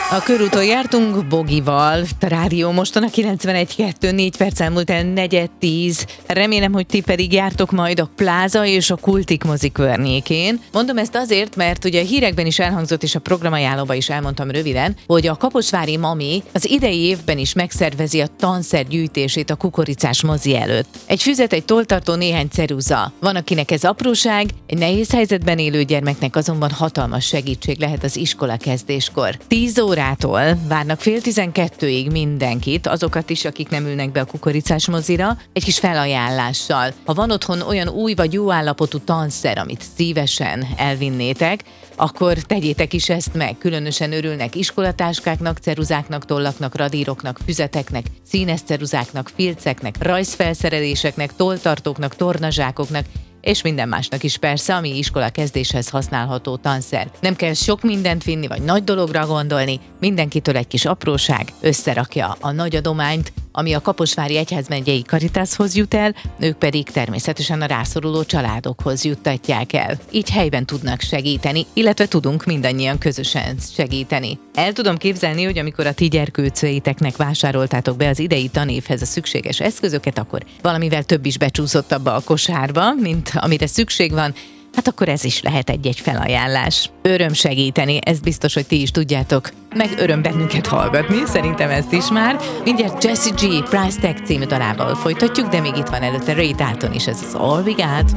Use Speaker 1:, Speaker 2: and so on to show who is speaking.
Speaker 1: A körúton jártunk Bogival, a rádió moston a 91.2, 4 perc elmúlt el 9:10. Remélem, hogy ti pedig jártok majd a Pláza és a Kultik mozi környékén. Mondom ezt azért, mert ugye a hírekben is elhangzott, és a programajánlóban is elmondtam röviden, hogy a kaposvári Mami az idei évben is megszervezi a tanszergyűjtését a kukoricás mozi előtt. Egy füzet, egy tolltartó, néhány ceruza. Van, akinek ez apróság, egy nehéz helyzetben élő gyermeknek azonban hatalmas segítség lehet az iskola kezdéskor. 10 órától várnak fél 12-ig mindenkit, azokat is, akik nem ülnek be a kukoricás mozira, egy kis felajánlással. Ha van otthon olyan új vagy jó állapotú tanszer, amit szívesen elvinnétek, akkor tegyétek is ezt meg. Különösen örülnek iskolatáskáknak, ceruzáknak, tollaknak, radíroknak, füzeteknek, színes ceruzáknak, filceknek, rajzfelszereléseknek, tolltartóknak, tornazsákoknak, és minden másnak is persze, ami iskola kezdéshez használható tanszer. Nem kell sok mindent vinni, vagy nagy dologra gondolni, mindenkitől egy kis apróság összerakja a nagy adományt, ami a Kaposvári Egyházmegyei Caritashoz jut el, ők pedig természetesen a rászoruló családokhoz juttatják el. Így helyben tudnak segíteni, illetve tudunk mindannyian közösen segíteni. El tudom képzelni, hogy amikor a ti gyerkőceiteknek vásároltátok be az idei tanévhez a szükséges eszközöket, akkor valamivel több is becsúszott abba a kosárba, mint amire szükség van, hát akkor ez is lehet egy-egy felajánlás. Öröm segíteni, ezt biztos, hogy ti is tudjátok, meg öröm bennünket hallgatni, szerintem ezt is már. Mindjárt Jessie G. Price Tag című dalával folytatjuk, de még itt van előtte Ray Dalton is, ez az All We Got.